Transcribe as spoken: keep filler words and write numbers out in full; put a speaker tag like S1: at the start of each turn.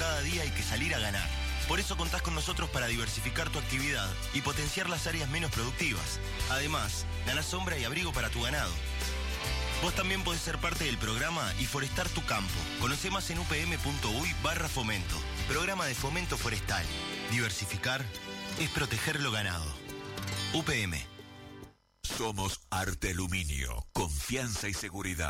S1: cada día hay que salir a ganar. Por eso contás con nosotros para diversificar tu actividad y potenciar las áreas menos productivas. Además, ganás sombra y abrigo para tu ganado. Vos también podés ser parte del programa y forestar tu campo. Conoce más en upm.uy barra fomento. Programa de fomento forestal. Diversificar es proteger lo ganado. U P M.
S2: Somos Arte Aluminio. Confianza y seguridad.